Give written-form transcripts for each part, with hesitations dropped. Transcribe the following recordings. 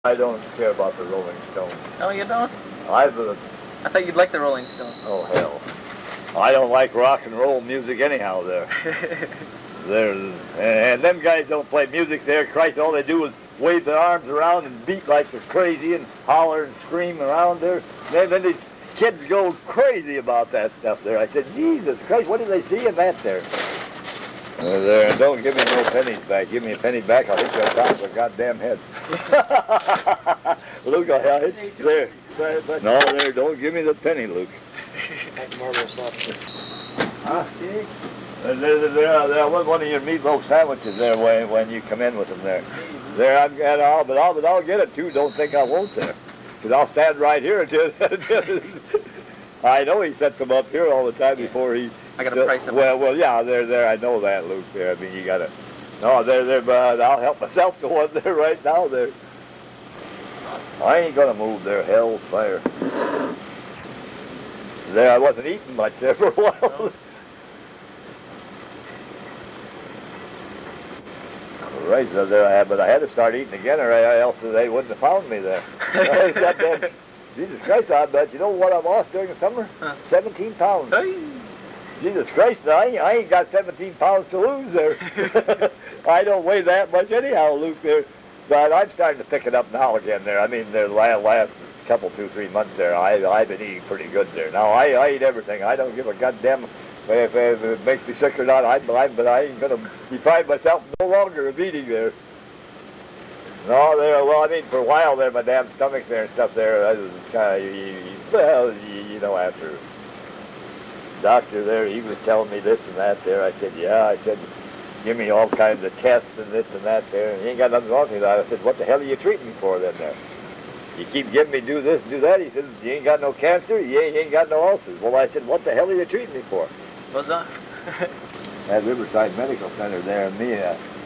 I don't care about the Rolling Stones. No, you don't? I thought you'd like the Rolling Stones. Oh, hell. I don't like rock and roll music anyhow there. And them guys don't play music there. Christ, all they do is wave their arms around and beat like they're crazy and holler and scream around there. Then these kids go crazy about that stuff there. I said, Jesus Christ, what do they see in that there? There, don't give me no pennies back. Give me a penny back, I'll hit you on top of the goddamn head. Luke, I'll hit you there. No, there, don't give me the penny, Luke. Huh? There was one of your meatloaf sandwiches there when you come in with them there. There, I've got all, but I'll get it too. Don't think I won't there. Because I'll stand right here until... I know he sets them up here all the time before he... I got to price them. Well, yeah, there. I know that, Luke. There, I mean, you got to... No, there, but I'll help myself to one there right now there. I ain't going to move there, hellfire. There, I wasn't eating much there for a while. Right, so there, but I had to start eating again, or else they wouldn't have found me there. Jesus Christ, I bet. You know what I lost during the summer? 17 pounds. Hey. Jesus Christ, I ain't got 17 pounds to lose there. I don't weigh that much anyhow, Luke, there. But I'm starting to pick it up now again there. I mean, the last couple, 2-3 months there, I've been eating pretty good there. Now, I eat everything. I don't give a goddamn if it makes me sick or not. But I ain't going to deprive myself no longer of eating there. No, there. Well, I mean, for a while there, my damn stomach there and stuff there, I was kind of, you know, after doctor there, he was telling me this and that there. I said, yeah. I said, give me all kinds of tests and this and that there. And he ain't got nothing wrong with that. I said, what the hell are you treating me for then there? You keep giving me do this, do that. He said, you ain't got no cancer, you ain't got no ulcers. Well, I said, what the hell are you treating me for? What's that? At Riverside Medical Center there, and me,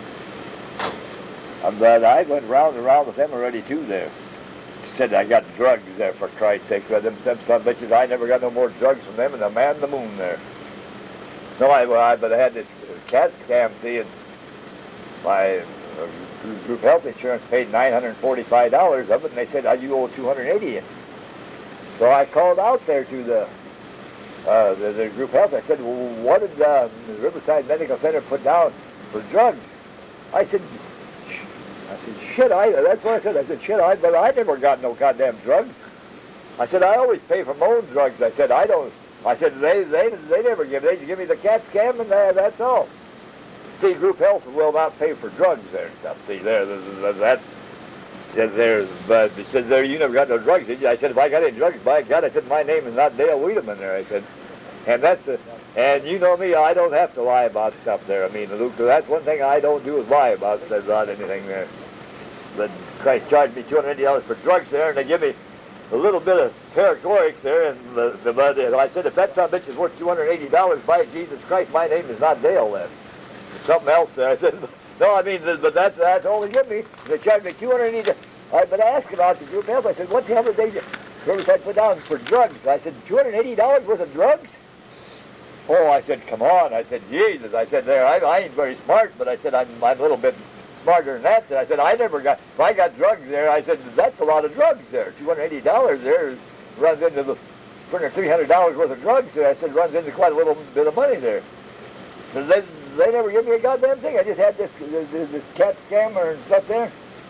I'm glad I went round and round with them already too there. She said I got drugs there for Christ's sake. But them son bitches, I never got no more drugs from them, and the man in the moon there. No, but I had this CAT scam, see, and my group health insurance paid $945 of it, and they said, you owe $280. So I called out there to the group health. I said, well, what did the Riverside Medical Center put down for drugs? I said, shit, that's what I said. I said, shit, but I never got no goddamn drugs. I said, I always pay for my own drugs. I said, I said, they never give. They just give me the CAT scam, and that's all. See, group health will not pay for drugs there and stuff. See, that's there. But it says there, you never got no drugs, did you? I said, if I got any drugs, by God, I said, my name is not Dale Wiedemann there. I said, and you know me, I don't have to lie about stuff there. I mean, Luke, that's one thing I don't do is lie about anything there. But Christ charged me $280 for drugs there, and they give me a little bit of paregoric there, and I said, if that son of a bitch is worth $280, by Jesus Christ, my name is not Dale then. It's something else there. I said, no, I mean, but that's all they give me. They charged me $280. But I asked about the group health. I said, what the hell did they Riverside put down for drugs? I said, $280 worth of drugs? Oh, I said, come on. I said, Jesus. I said, there, I ain't very smart, but I said, I'm a little bit smarter than that. I said, if I got drugs there, I said, that's a lot of drugs there. $280 there runs into the $300 worth of drugs there. I said, runs into quite a little bit of money there. So they never give me a goddamn thing. I just had this CAT scammer and stuff there.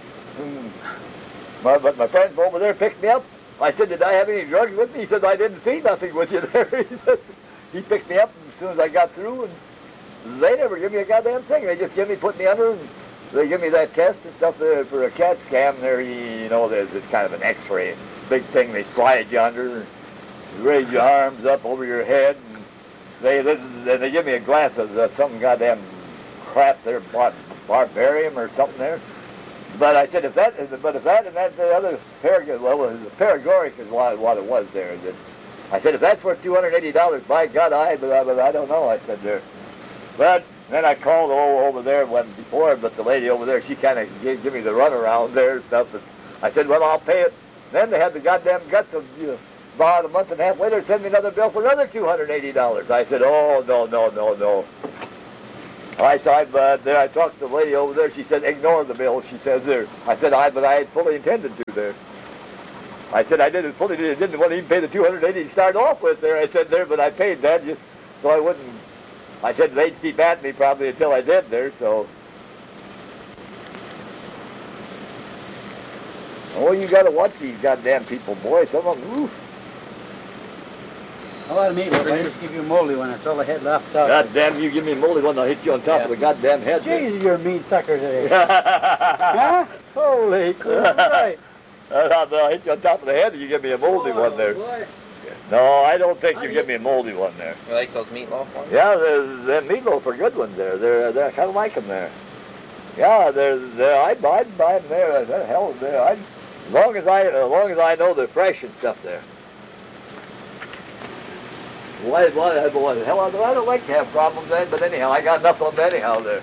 But my friend over there picked me up. I said, did I have any drugs with me? He said, I didn't see nothing with you there. He said, he picked me up as soon as I got through, and they never give me a goddamn thing. They just put me under, and they give me that test and stuff there for a CAT scam there. You know, there's this kind of an X-ray, big thing they slide you under, and raise your arms up over your head, and they give me a glass of some goddamn crap there, barbarium or something there. But I said, if that and the other paregoric is what it was there. I said, if that's worth $280, by God, I don't know. I said there. But then I called over there before, but the lady over there, she kind of gave me the runaround there and stuff. And I said, well, I'll pay it. Then they had the goddamn guts of about a month and a half later send me another bill for another $280. I said, oh, no. I talked to the lady over there. She said, ignore the bill. She says there. I said, but I had fully intended to there. I said I didn't want to even pay the $280 to start off with there. I said there, but I paid that just so I wouldn't. I said they'd keep at me probably until I did there. So. Oh, you got to watch these goddamn people, boy. Some of them. Oof. A lot of meatloaf. I just give you a moldy one. That's all I had left. God damn, you give me a moldy one, I'll hit you on top of the goddamn head. Jesus, you're a mean sucker today. Huh? Holy crap. I'll hit you on top of the head and you give me a moldy one there. Boy. No, I don't think you give me a moldy one there. You like those meatloaf ones? Yeah, the meatloaf are good ones there. They're I kind of like them there. Yeah, I'd buy them there. They're hell there. As long as I know they're fresh and stuff there. Why, hell, I don't like to have problems then, but anyhow, I got enough of them anyhow there.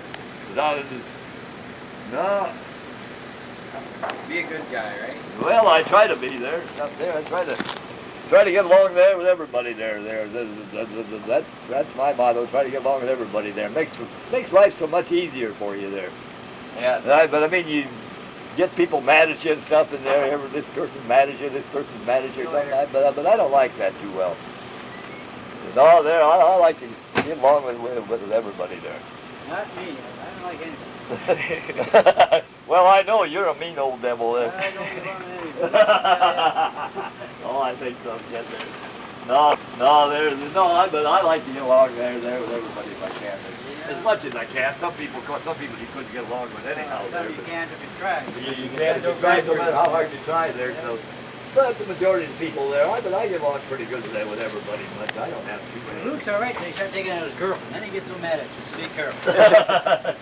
No. Be a good guy, right? Well, I try to be there. Up there, I try to get along there with everybody there. That's my motto. Try to get along with everybody there. Makes life so much easier for you there. Yeah. But I mean, you get people mad at you and stuff in there. This person's mad at you, this person's mad at you, or something. But I don't like that too well. No, there. I like to get along with everybody there. Not me. I don't like anything. Well, I know you're a mean old devil there. I don't belong to anything. Oh, I think so. Get there. But I like to get along there with everybody if I can. As much as I can. Some people you couldn't get along with anyhow. No, you can't if you try. You can't if you try, no matter how hard you try there. So. But the majority of the people there, but I get along pretty good with everybody. But I don't have too many. Luke's all right. They start taking out his girlfriend. Then he gets so mad at you. So be careful.